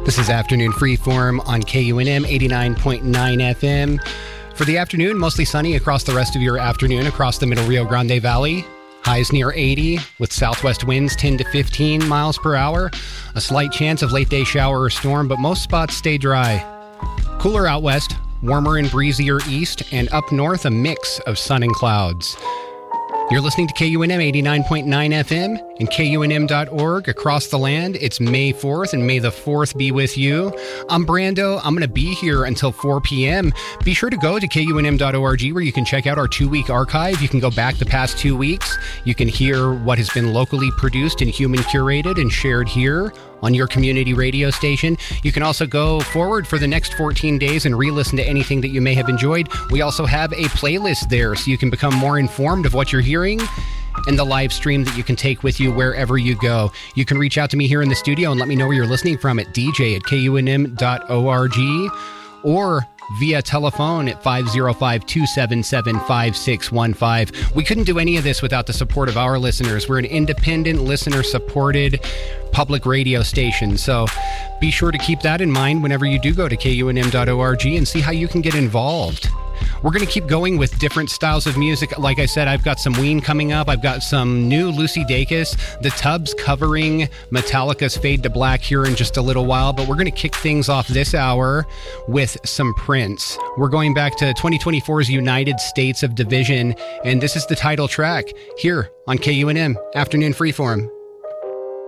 This is Afternoon Freeform on KUNM 89.9 FM. For the afternoon, mostly sunny across the rest of your afternoon across the middle Rio Grande Valley. Highs near 80 with southwest winds 10 to 15 miles per hour. A slight chance of late day shower or storm, but most spots stay dry. Cooler out west, warmer and breezier east, and up north a mix of sun and clouds. You're listening to KUNM 89.9 FM and KUNM.org across the land. It's May 4th, and may the 4th be with you. I'm Brando. I'm going to be here until 4 p.m. Be sure to go to KUNM.org where you can check out our 2-week archive. You can go back the past 2 weeks. You can hear what has been locally produced and human curated and shared here on your community radio station. You can also go forward for the next 14 days and re-listen to anything that you may have enjoyed. We also have a playlist there so you can become more informed of what you're hearing and the live stream that you can take with you wherever you go. You can reach out to me here in the studio and let me know where you're listening from at dj@kunm.org or via telephone at 505-277-5615. We couldn't do any of this without the support of our listeners. We're an independent, listener-supported public radio station, so be sure to keep that in mind whenever you do go to kunm.org and see how you can get involved. We're going to keep going with different styles of music. Like I said, I've got some Ween coming up. I've got some new Lucy Dacus. The Tubs covering Metallica's Fade to Black here in just a little while. But we're going to kick things off this hour with some Prince. We're going back to 2024's United States of Division. And this is the title track here on KUNM Afternoon Freeform.